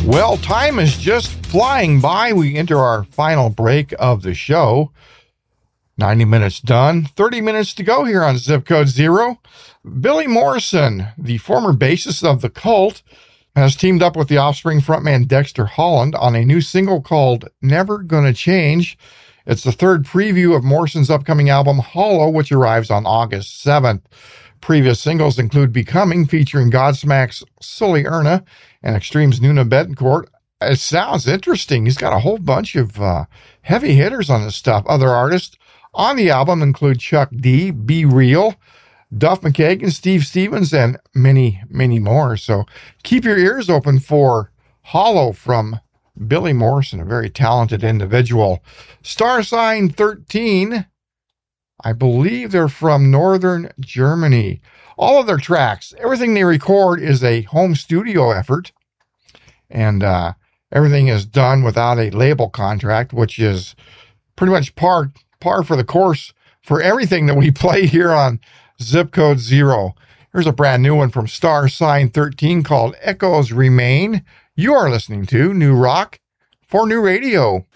Well, time is just flying by. We enter our final break of the show. 90 minutes done, 30 minutes to go here on Zip Code Zero. Billy Morrison, the former bassist of The Cult, has teamed up with the Offspring frontman Dexter Holland on a new single called Never Gonna Change. It's the third preview of Morrison's upcoming album Hollow, which arrives on August 7th. Previous singles include Becoming, featuring Godsmack's Sully Erna and Extreme's Nuna Betancourt. It sounds interesting. He's got a whole bunch of heavy hitters on this stuff. Other artists on the album include Chuck D, Be Real, Duff McKagan, Steve Stevens, and many, many more. So keep your ears open for Hollow from Billy Morrison, a very talented individual. Star Sign 13, I believe they're from northern Germany. All of their tracks, everything they record is a home studio effort, and everything is done without a label contract, which is pretty much par for the course for everything that we play here on Zip Code Zero. Here's a brand new one from Star Sign 13 called Echoes Remain. You are listening to New Rock for New Radio.